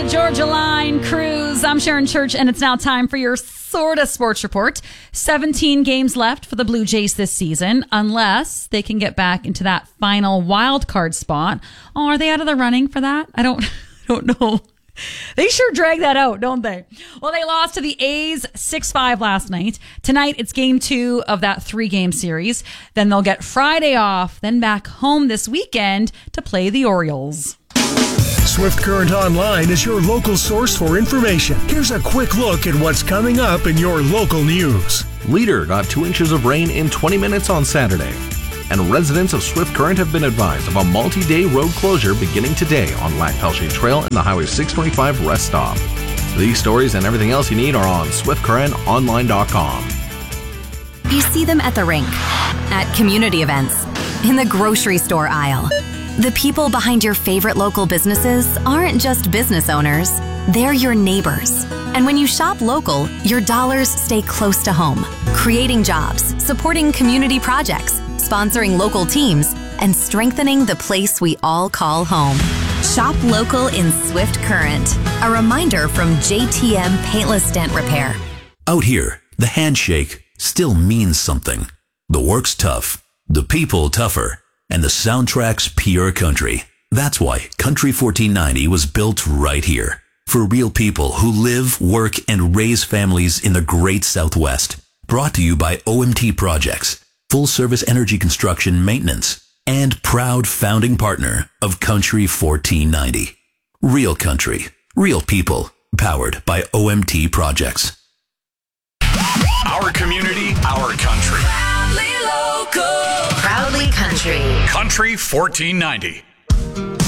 Georgia Line Cruise. I'm Sharon Church, and it's now time for your sorta sports report. 17 games left for the Blue Jays this season, unless they can get back into that final wild card spot. Oh, are they out of the running for that? I don't know. They sure drag that out, don't they? Well, they lost to the A's 6-5 last night. Tonight, it's game 2 of that 3-game series. Then they'll get Friday off, then back home this weekend to play the Orioles. Swift Current Online is your local source for information. Here's a quick look at what's coming up in your local news. Leader got 2 inches of rain in 20 minutes on Saturday. And residents of Swift Current have been advised of a multi-day road closure beginning today on Lac Pelche Trail and the Highway 625 rest stop. These stories and everything else you need are on swiftcurrentonline.com. You see them at the rink, at community events, in the grocery store aisle. The people behind your favorite local businesses aren't just business owners, they're your neighbors. And when you shop local, your dollars stay close to home, creating jobs, supporting community projects, sponsoring local teams, and strengthening the place we all call home. Shop local in Swift Current. A reminder from JTM Paintless Dent Repair. Out here, the handshake still means something. The work's tough, the people tougher, and the soundtrack's pure country. That's why Country 1490 was built right here. For real people who live, work, and raise families in the great Southwest. Brought to you by OMT Projects, full-service energy construction maintenance, and proud founding partner of Country 1490. Real country, real people, powered by OMT Projects. Our community, our country. Proudly local. Proudly country. Country 1490.